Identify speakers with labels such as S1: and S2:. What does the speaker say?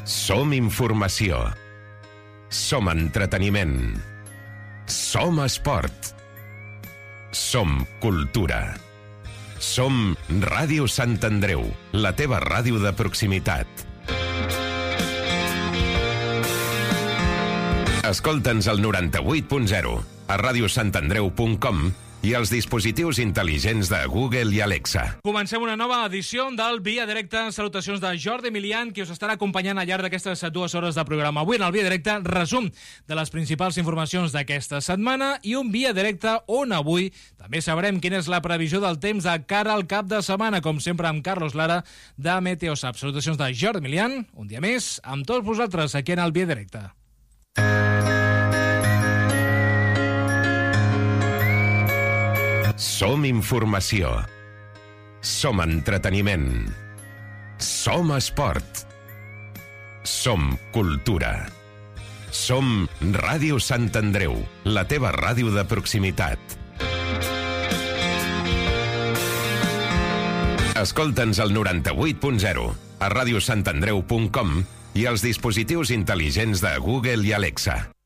S1: Som informació. Som entreteniment. Som esport. Som cultura. Som Ràdio Sant Andreu, la teva ràdio de proximitat. Escolta'ns al 98.0, a radiosantandreu.com i als dispositius intel·ligents de Google i Alexa.
S2: Comencem una nova edició del Via Directe. Salutacions de Jordi Milian, qui us estarà acompanyant al llarg d'aquestes 2 hores de programa. Avui en el Via Directe, resum de les principals informacions d'aquesta setmana i un Via Directe on avui també sabrem quina és la previsió del temps de cara al cap de setmana, com sempre amb Carlos Lara de Meteosap. Salutacions de Jordi Milian, un dia més, amb tots vosaltres aquí en el Via Directe.
S1: Som informació. Som entreteniment. Som esport. Som cultura. Som Ràdio Sant Andreu, la teva ràdio de proximitat. Escolta'ns al 98.0, a radiosantandreu.com i als dispositius intel·ligents de Google i Alexa.